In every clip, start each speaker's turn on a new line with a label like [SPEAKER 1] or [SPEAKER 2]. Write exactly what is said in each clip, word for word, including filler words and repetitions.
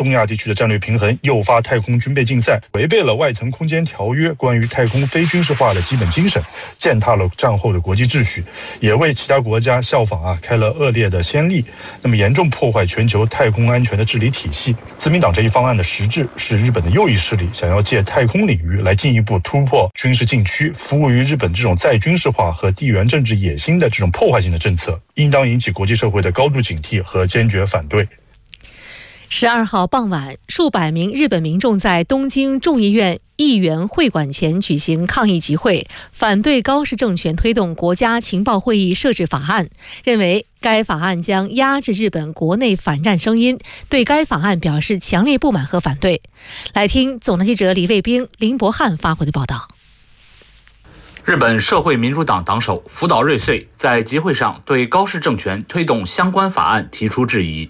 [SPEAKER 1] 东亚地区的战略平衡，诱发太空军备竞赛，违背了外层空间条约关于太空非军事化的基本精神，践踏了战后的国际秩序，也为其他国家效仿啊开了恶劣的先例，那么严重破坏全球太空安全的治理体系。自民党这一方案的实质是日本的右翼势力想要借太空领域来进一步突破军事禁区，服务于日本这种再军事化和地缘政治野心的这种破坏性的政策，应当引起国际社会的高度警惕和坚决反对。
[SPEAKER 2] 十二号傍晚，数百名日本民众在东京众议院议员会馆前举行抗议集会，反对高市政权推动国家情报会议设置法案，认为该法案将压制日本国内反战声音，对该法案表示强烈不满和反对。来听总台记者李卫兵、林伯汉发回的报道。
[SPEAKER 3] 日本社会民主党党首福岛瑞穗在集会上对高市政权推动相关法案提出质疑。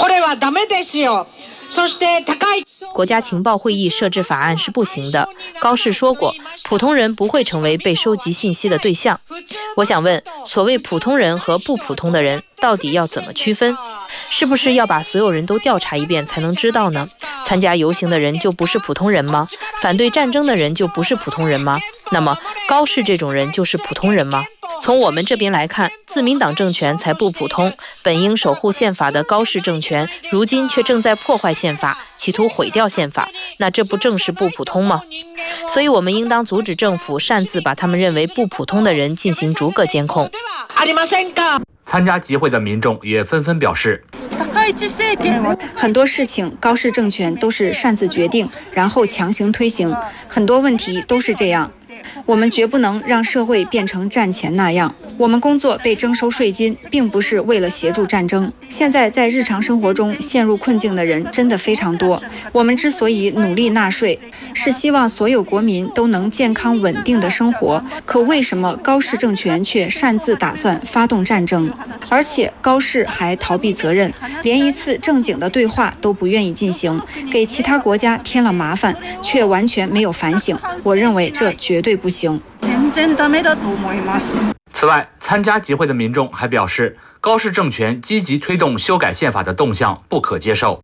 [SPEAKER 4] 国家情报会议设置法案是不行的。高市说过，普通人不会成为被收集信息的对象。我想问，所谓普通人和不普通的人到底要怎么区分？是不是要把所有人都调查一遍才能知道呢？参加游行的人就不是普通人吗？反对战争的人就不是普通人吗？那么高市这种人就是普通人吗？从我们这边来看，自民党政权才不普通，本应守护宪法的高市政权，如今却正在破坏宪法，企图毁掉宪法，那这不正是不普通吗？所以我们应当阻止政府擅自把他们认为不普通的人进行逐个监控。
[SPEAKER 3] 参加集会的民众也纷纷表示，
[SPEAKER 5] 很多事情高市政权都是擅自决定，然后强行推行，很多问题都是这样。我们绝不能让社会变成战前那样。我们工作被征收税金，并不是为了协助战争。现在在日常生活中陷入困境的人真的非常多。我们之所以努力纳税，是希望所有国民都能健康稳定的生活。可为什么高市政权却擅自打算发动战争？而且高市还逃避责任，连一次正经的对话都不愿意进行，给其他国家添了麻烦，却完全没有反省。我认为这绝对不行。
[SPEAKER 3] 此外，参加集会的民众还表示，高市政权积极推动修改宪法的动向不可接受。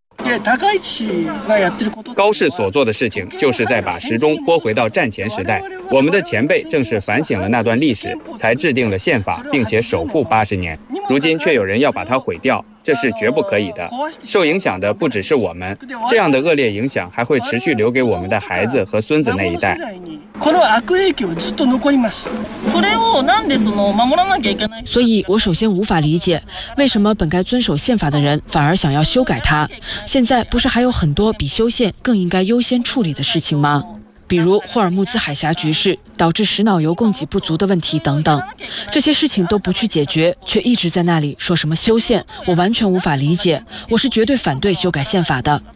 [SPEAKER 6] 高市所做的事情，就是在把时钟拨回到战前时代。我们的前辈正是反省了那段历史，才制定了宪法，并且守护八十年。如今却有人要把它毁掉，这是绝不可以的。受影响的不只是我们，这样的恶劣影响还会持续留给我们的孩子和孙子那一代。
[SPEAKER 7] 所以我首先无法理解，为什么本该遵守宪法的人反而想要修改它。现在不是还有很多比修宪更应该优先处理的事情吗？比如霍尔木兹海峡局势导致石脑油供给不足的问题等等，这些事情都不去解决，却一直在那里说什么修宪，我完全无法理解。我是绝对反对修改宪法的。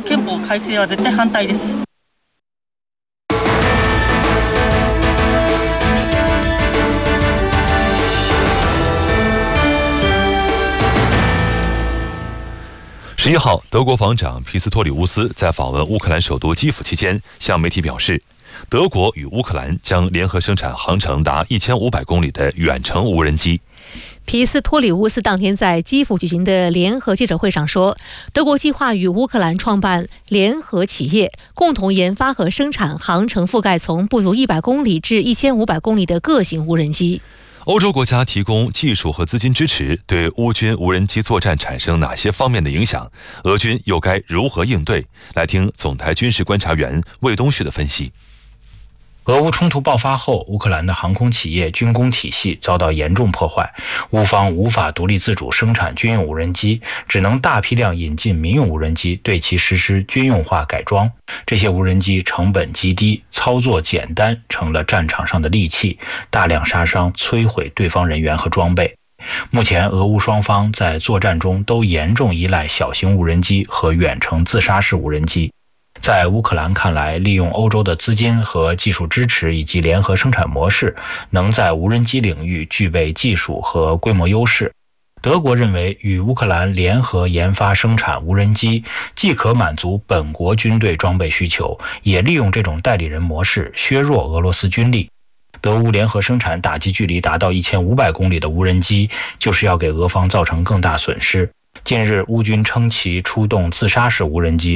[SPEAKER 8] 十一号，德国防长皮斯托里乌斯在访问乌克兰首都基辅期间，向媒体表示，德国与乌克兰将联合生产航程达一千五百公里的远程无人机。
[SPEAKER 2] 皮斯托里乌斯当天在基辅举行的联合记者会上说，德国计划与乌克兰创办联合企业，共同研发和生产航程覆盖从不足一百公里至一千五百公里的各型无人机。
[SPEAKER 8] 欧洲国家提供技术和资金支持，对乌军无人机作战产生哪些方面的影响？俄军又该如何应对？来听总台军事观察员魏东旭的分析。
[SPEAKER 9] 俄乌冲突爆发后，乌克兰的航空企业军工体系遭到严重破坏，乌方无法独立自主生产军用无人机，只能大批量引进民用无人机，对其实施军用化改装。这些无人机成本极低，操作简单，成了战场上的利器，大量杀伤、摧毁对方人员和装备。目前，俄乌双方在作战中都严重依赖小型无人机和远程自杀式无人机。在乌克兰看来，利用欧洲的资金和技术支持以及联合生产模式，能在无人机领域具备技术和规模优势。德国认为，与乌克兰联合研发生产无人机，既可满足本国军队装备需求，也利用这种代理人模式削弱俄罗斯军力。德乌联合生产打击距离达到一千五百公里的无人机，就是要给俄方造成更大损失。近日，乌军称其出动自杀式无人机